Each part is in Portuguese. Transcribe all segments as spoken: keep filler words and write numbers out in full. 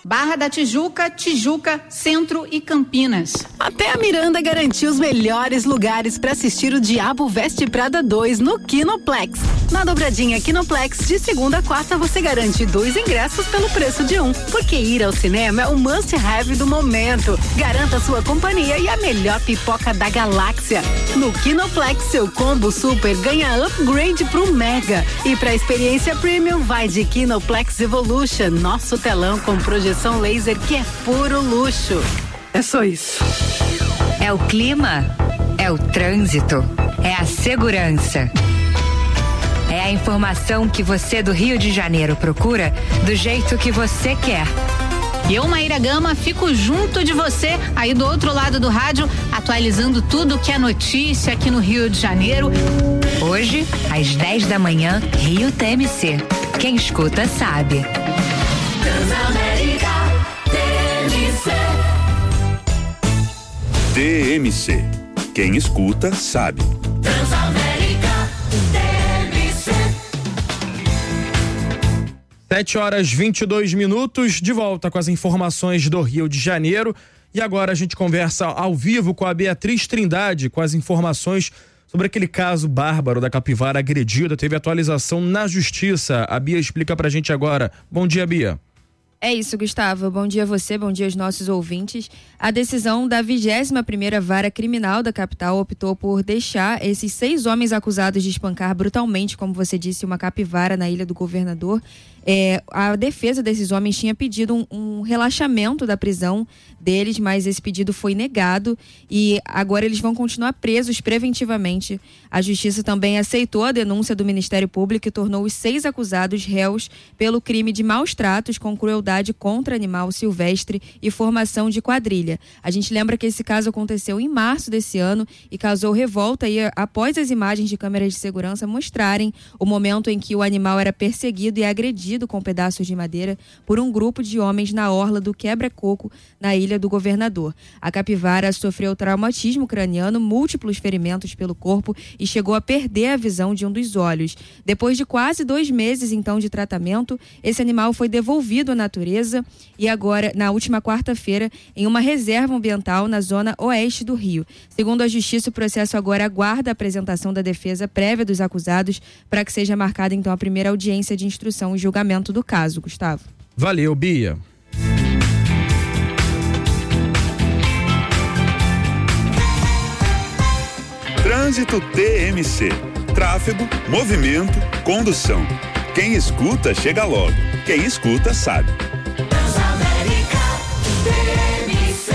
Barra da Tijuca, Tijuca, Centro e Campinas. Até a Miranda garantiu os melhores lugares para assistir o Diabo Veste Prada dois no Kinoplex. Na dobradinha Kinoplex, de segunda a quarta você garante dois ingressos pelo preço de um, porque ir ao cinema é o must-have do momento. Garanta sua companhia e a melhor pipoca da galáxia. No Kinoplex, seu combo super ganha upgrade pro Mega. E pra experiência premium, vai de Kinoplex Evolution, nosso telão com projeção laser que é puro luxo. É só isso. É o clima, é o trânsito, é a segurança. É a informação que você do Rio de Janeiro procura do jeito que você quer. Eu, Maíra Gama, fico junto de você, aí do outro lado do rádio, atualizando tudo que é notícia aqui no Rio de Janeiro. Hoje, às dez da manhã, Rio T M C. Quem escuta sabe. Transamérica T M C. T M C. Quem escuta sabe. Transamérica T M C. sete horas e vinte e dois minutos, de volta com as informações do Rio de Janeiro. E agora a gente conversa ao vivo com a Beatriz Trindade, com as informações sobre aquele caso bárbaro da capivara agredida. Teve atualização na justiça. A Bia explica pra gente agora. Bom dia, Bia. É isso, Gustavo. Bom dia a você, bom dia aos nossos ouvintes. A decisão da vigésima primeira Vara Criminal da capital optou por deixar esses seis homens acusados de espancar brutalmente, como você disse, uma capivara na Ilha do Governador. É, a defesa desses homens tinha pedido um, um relaxamento da prisão deles, mas esse pedido foi negado e agora eles vão continuar presos preventivamente. A Justiça também aceitou a denúncia do Ministério Público e tornou os seis acusados réus pelo crime de maus tratos com crueldade contra animal silvestre e formação de quadrilha. A gente lembra que esse caso aconteceu em março desse ano e causou revolta aí após as imagens de câmeras de segurança mostrarem o momento em que o animal era perseguido e agredido com pedaços de madeira por um grupo de homens na orla do Quebra-Coco, na Ilha do Governador. A capivara sofreu traumatismo craniano, múltiplos ferimentos pelo corpo e chegou a perder a visão de um dos olhos. Depois de quase dois meses, então, de tratamento, esse animal foi devolvido à natureza e agora, na última quarta-feira, em uma reserva ambiental na zona oeste do Rio. Segundo a Justiça, o processo agora aguarda a apresentação da defesa prévia dos acusados para que seja marcada, então, a primeira audiência de instrução e julgamento do caso, Gustavo. Valeu, Bia. Trânsito T M C. Tráfego, movimento, condução. Quem escuta, chega logo. Quem escuta, sabe. Transamérica T M C.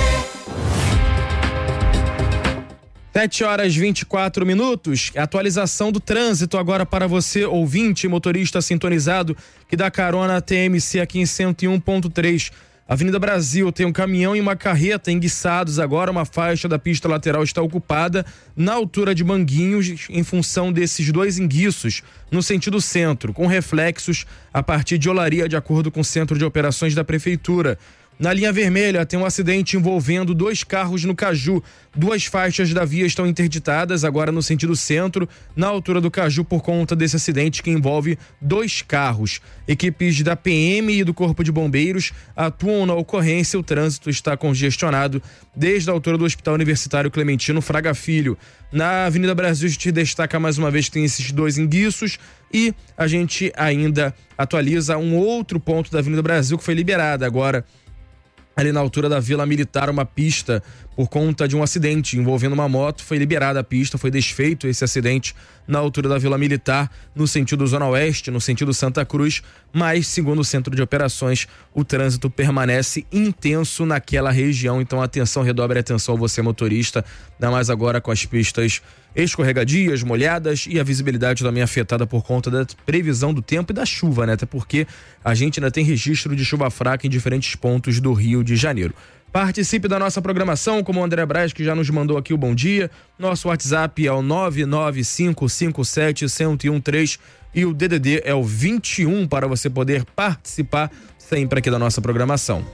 sete horas e vinte e quatro minutos. Atualização do trânsito agora para você, ouvinte, motorista sintonizado, que dá carona T M C aqui em cento e um ponto três. Avenida Brasil tem um caminhão e uma carreta enguiçados. Agora uma faixa da pista lateral está ocupada na altura de Manguinhos em função desses dois enguiços no sentido centro, com reflexos a partir de Olaria, de acordo com o Centro de Operações da Prefeitura. Na linha vermelha tem um acidente envolvendo dois carros no Caju. Duas faixas da via estão interditadas agora no sentido centro, na altura do Caju, por conta desse acidente que envolve dois carros. Equipes da P M e do Corpo de Bombeiros atuam na ocorrência. O trânsito está congestionado desde a altura do Hospital Universitário Clementino Fraga Filho. Na Avenida Brasil, a gente destaca mais uma vez que tem esses dois enguiços e a gente ainda atualiza um outro ponto da Avenida Brasil que foi liberada agora, ali na altura da Vila Militar, uma pista por conta de um acidente envolvendo uma moto. Foi liberada a pista, foi desfeito esse acidente na altura da Vila Militar, no sentido Zona Oeste, no sentido Santa Cruz, mas, segundo o Centro de Operações, o trânsito permanece intenso naquela região. Então, atenção, redobre a atenção você, motorista, ainda mais agora com as pistas escorregadias, molhadas e a visibilidade também afetada por conta da previsão do tempo e da chuva, né? Até porque a gente ainda tem registro de chuva fraca em diferentes pontos do Rio de Janeiro. Participe da nossa programação, como o André Braz, que já nos mandou aqui o bom dia. Nosso WhatsApp é o nove nove cinco cinco sete um zero um três e o D D D é o vinte e um para você poder participar sempre aqui da nossa programação.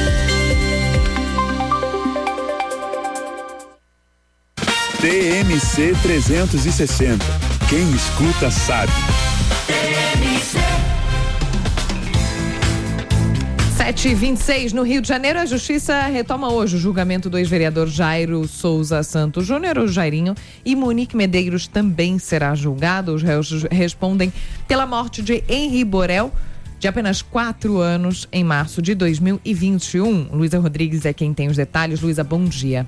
T M C trezentos e sessenta. Quem escuta sabe. T M C. sete e vinte e seis, no Rio de Janeiro, a Justiça retoma hoje o julgamento do ex-vereador Jairo Souza Santos Júnior, o Jairinho, e Monique Medeiros também será julgado. Os réus respondem pela morte de Henri Borel, de apenas quatro anos, em março de dois mil e vinte e um. Luísa Rodrigues é quem tem os detalhes. Luísa, bom dia.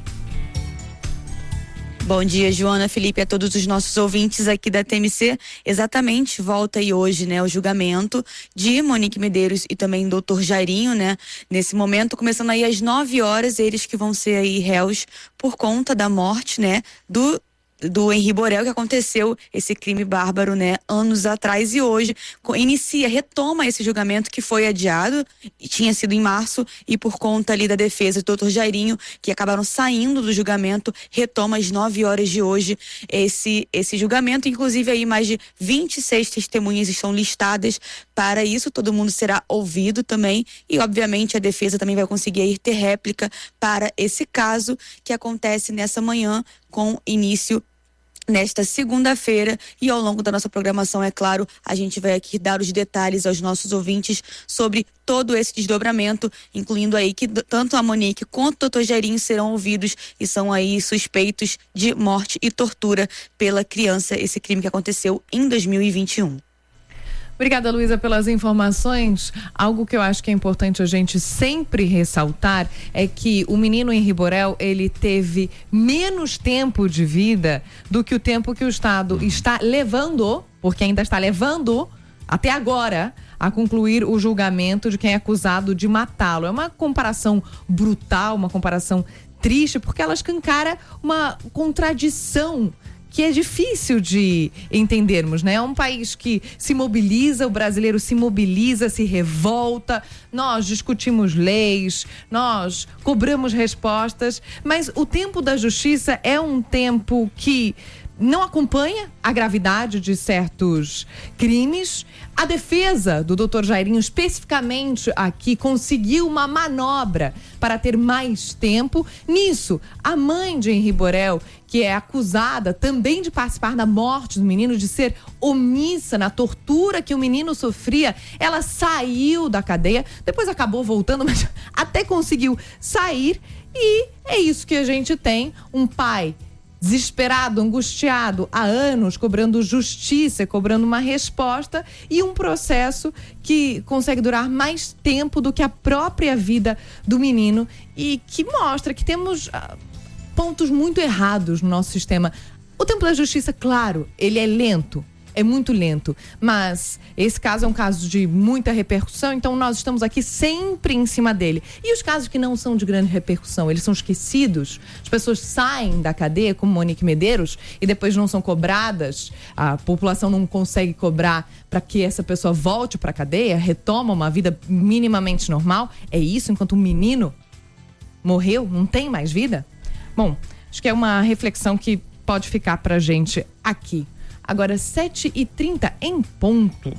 Bom dia, Joana, Felipe, a todos os nossos ouvintes aqui da T M C. Exatamente, volta aí hoje, né, o julgamento de Monique Medeiros e também doutor Jairinho, né? Nesse momento, começando aí às nove horas, eles que vão ser aí réus por conta da morte, né, do do Henri Borel, que aconteceu esse crime bárbaro, né, anos atrás, e hoje inicia, retoma esse julgamento que foi adiado, tinha sido em março, e por conta ali da defesa do doutor Jairinho, que acabaram saindo do julgamento, retoma às nove horas de hoje esse, esse julgamento. Inclusive aí mais de vinte e seis testemunhas estão listadas para isso, todo mundo será ouvido também, e obviamente a defesa também vai conseguir aí ter réplica para esse caso que acontece nessa manhã, com início nesta segunda-feira, e ao longo da nossa programação, é claro, a gente vai aqui dar os detalhes aos nossos ouvintes sobre todo esse desdobramento, incluindo aí que tanto a Monique quanto o doutor Jairinho serão ouvidos e são aí suspeitos de morte e tortura pela criança, esse crime que aconteceu em dois mil e vinte e um. Obrigada, Luísa, pelas informações. Algo que eu acho que é importante a gente sempre ressaltar é que o menino Henri Borel, ele teve menos tempo de vida do que o tempo que o Estado está levando, porque ainda está levando até agora, a concluir o julgamento de quem é acusado de matá-lo. É uma comparação brutal, uma comparação triste, porque ela escancara uma contradição que é difícil de entendermos, né? É um país que se mobiliza, o brasileiro se mobiliza, se revolta, nós discutimos leis, nós cobramos respostas, mas o tempo da justiça é um tempo que não acompanha a gravidade de certos crimes. A defesa do doutor Jairinho, especificamente aqui, conseguiu uma manobra para ter mais tempo. Nisso, a mãe de Henri Borel, que é acusada também de participar da morte do menino, de ser omissa na tortura que o menino sofria, ela saiu da cadeia, depois acabou voltando, mas até conseguiu sair. E é isso que a gente tem, um pai desesperado, angustiado há anos, cobrando justiça, cobrando uma resposta, e um processo que consegue durar mais tempo do que a própria vida do menino, e que mostra que temos uh, pontos muito errados no nosso sistema. O tempo da justiça, claro, ele é lento, é muito lento, mas esse caso é um caso de muita repercussão, então nós estamos aqui sempre em cima dele. E os casos que não são de grande repercussão, eles são esquecidos, as pessoas saem da cadeia, como Monique Medeiros, e depois não são cobradas, a população não consegue cobrar para que essa pessoa volte para a cadeia, retoma uma vida minimamente normal. É isso, enquanto um menino morreu, não tem mais vida? Bom, acho que é uma reflexão que pode ficar pra gente aqui. Agora, sete e trinta em ponto.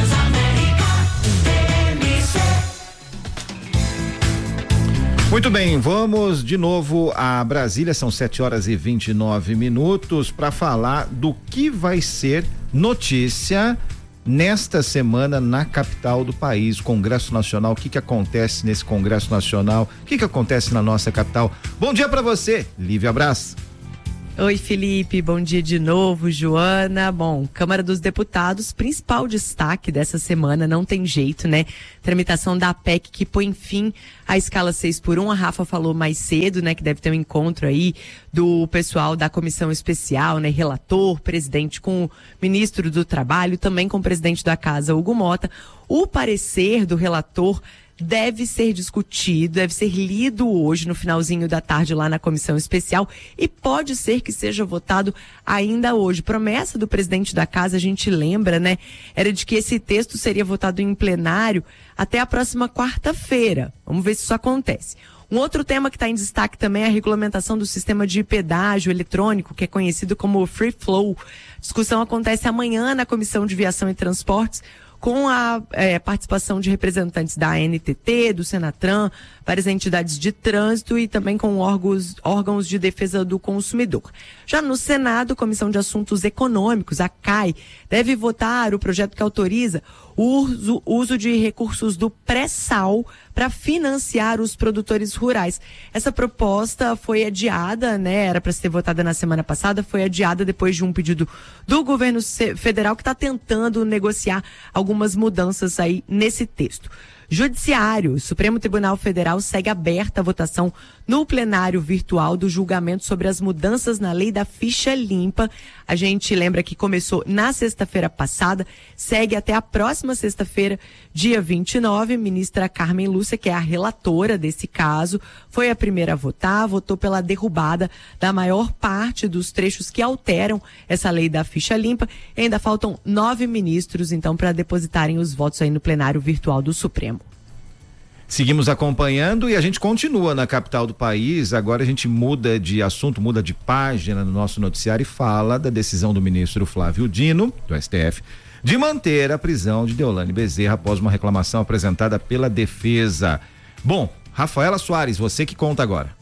Muito bem, vamos de novo a Brasília, são sete horas e vinte e nove minutos, para falar do que vai ser notícia nesta semana na capital do país, Congresso Nacional. O que que acontece nesse Congresso Nacional? O que que acontece na nossa capital? Bom dia para você, Lívia Brás. Oi, Felipe, bom dia de novo, Joana. Bom, Câmara dos Deputados, principal destaque dessa semana, não tem jeito, né? Tramitação da P E C que põe fim à escala seis por um. A Rafa falou mais cedo, né, que deve ter um encontro aí do pessoal da comissão especial, né, relator, presidente com o ministro do Trabalho, também com o presidente da Casa, Hugo Mota. O parecer do relator deve ser discutido, deve ser lido hoje no finalzinho da tarde lá na comissão especial, e pode ser que seja votado ainda hoje. Promessa do presidente da casa, a gente lembra, né, era de que esse texto seria votado em plenário até a próxima quarta-feira. Vamos ver se isso acontece. Um outro tema que está em destaque também é a regulamentação do sistema de pedágio eletrônico, que é conhecido como Free Flow. A discussão acontece amanhã na Comissão de Viação e Transportes, com a é, participação de representantes da A N T T, do Senatran, várias entidades de trânsito e também com órgãos, órgãos de defesa do consumidor. Já no Senado, Comissão de Assuntos Econômicos, a C A E, deve votar o projeto que autoriza o uso, uso de recursos do pré-sal para financiar os produtores rurais. Essa proposta foi adiada, né? Era para ser votada na semana passada, foi adiada depois de um pedido do governo federal que está tentando negociar algumas mudanças aí nesse texto. Judiciário, o Supremo Tribunal Federal segue aberta a votação no plenário virtual do julgamento sobre as mudanças na lei da ficha limpa. A gente lembra que começou na sexta-feira passada, segue até a próxima sexta-feira, dia vinte e nove. Ministra Carmen Lúcia, que é a relatora desse caso, foi a primeira a votar, votou pela derrubada da maior parte dos trechos que alteram essa lei da ficha limpa. E ainda faltam nove ministros, então, para depositarem os votos aí no plenário virtual do Supremo. Seguimos acompanhando e a gente continua na capital do país. Agora a gente muda de assunto, muda de página no nosso noticiário e fala da decisão do ministro Flávio Dino, do S T F, de manter a prisão de Deolane Bezerra após uma reclamação apresentada pela defesa. Bom, Rafaela Soares, você que conta agora.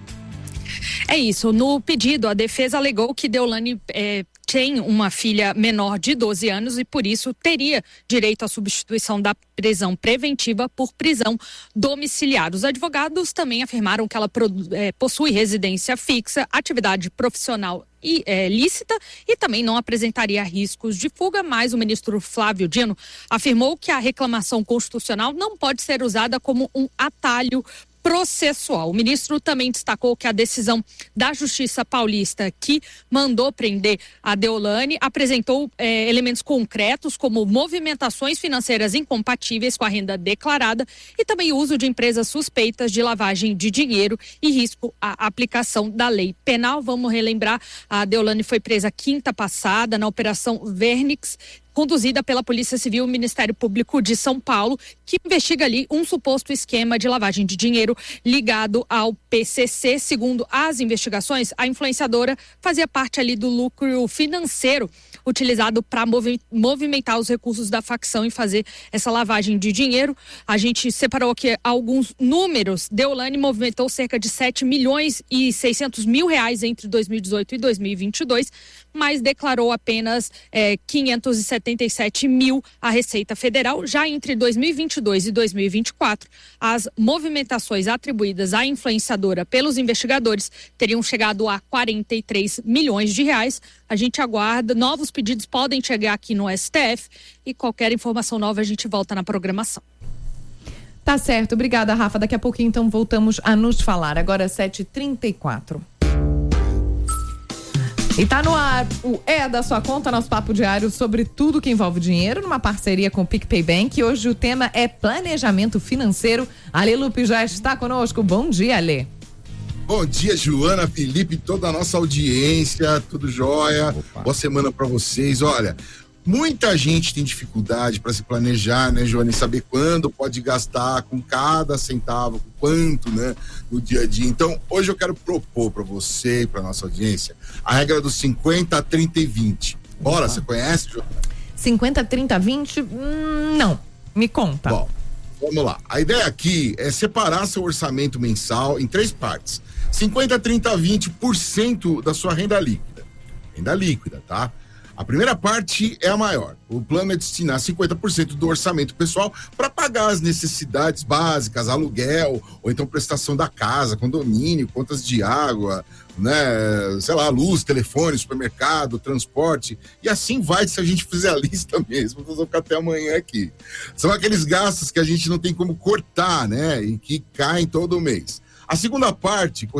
É isso, no pedido a defesa alegou que Deolane é, tem uma filha menor de doze anos e por isso teria direito à substituição da prisão preventiva por prisão domiciliar. Os advogados também afirmaram que ela é, possui residência fixa, atividade profissional e é, lícita e também não apresentaria riscos de fuga, mas o ministro Flávio Dino afirmou que a reclamação constitucional não pode ser usada como um atalho processual. O ministro também destacou que a decisão da Justiça Paulista que mandou prender a Deolane apresentou eh, elementos concretos como movimentações financeiras incompatíveis com a renda declarada e também o uso de empresas suspeitas de lavagem de dinheiro e risco à aplicação da lei penal. Vamos relembrar, a Deolane foi presa quinta passada na Operação Vernix, conduzida pela Polícia Civil e o Ministério Público de São Paulo, que investiga ali um suposto esquema de lavagem de dinheiro ligado ao P C C. Segundo as investigações, a influenciadora fazia parte ali do lucro financeiro utilizado para movi- movimentar os recursos da facção e fazer essa lavagem de dinheiro. A gente separou aqui alguns números. Deolane movimentou cerca de sete milhões e seiscentos mil reais entre dois mil e dezoito e dois mil e vinte e dois, mas declarou apenas eh, quinhentos e setenta e sete mil à Receita Federal. Já entre dois mil e vinte e dois e dois mil e vinte e quatro, as movimentações atribuídas à influenciadora pelos investigadores teriam chegado a quarenta e três milhões de reais. A gente aguarda, novos pedidos podem chegar aqui no S T F e qualquer informação nova a gente volta na programação. Tá certo, obrigada, Rafa. Daqui a pouquinho então voltamos a nos falar. Agora sete e trinta e quatro. E tá no ar o É da Sua Conta, nosso papo diário sobre tudo que envolve dinheiro, numa parceria com o PicPay Bank. Hoje o tema é planejamento financeiro. Ale Lupe já está conosco. Bom dia, Ale. Bom dia, Joana, Felipe, toda a nossa audiência, tudo jóia. Opa. Boa semana para vocês. Olha, muita gente tem dificuldade para se planejar, né, Joana, e saber quando pode gastar com cada centavo, com quanto, né, no dia a dia. Então, hoje eu quero propor para você e para nossa audiência a regra dos cinquenta, trinta e vinte. Bora, você conhece, Joana? cinquenta, trinta, vinte? Hum, não. Me conta. Bom, vamos lá. A ideia aqui é separar seu orçamento mensal em três partes. cinquenta, trinta, vinte por cento da sua renda líquida. Renda líquida, tá? A primeira parte é a maior. O plano é destinar cinquenta por cento do orçamento pessoal para pagar as necessidades básicas, aluguel, ou então prestação da casa, condomínio, contas de água, né, sei lá, luz, telefone, supermercado, transporte, e assim vai se a gente fizer a lista mesmo. Nós vamos ficar até amanhã aqui. São aqueles gastos que a gente não tem como cortar, né, e que caem todo mês. A segunda parte